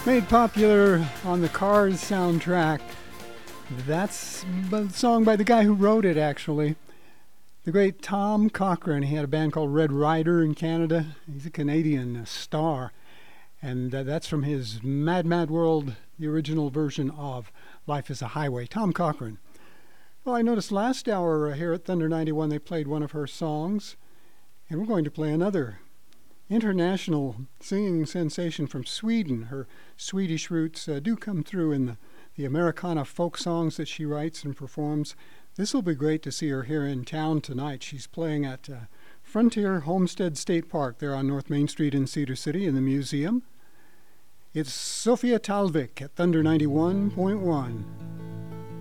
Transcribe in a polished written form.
Made popular on the Cars soundtrack. That's a song by the guy who wrote it, actually. The great Tom Cochrane. He had a band called Red Rider in Canada. He's a Canadian star. And that's from his Mad Mad World, the original version of Life is a Highway. Tom Cochrane. Well, I noticed last hour here at Thunder 91 they played one of her songs. And we're going to play another international singing sensation from Sweden. Her Swedish roots do come through in the Americana folk songs that she writes and performs. This will be great to see her here in town tonight. She's playing at Frontier Homestead State Park there on North Main Street in Cedar City in the museum. It's Sophia Talvik at Thunder 91.1.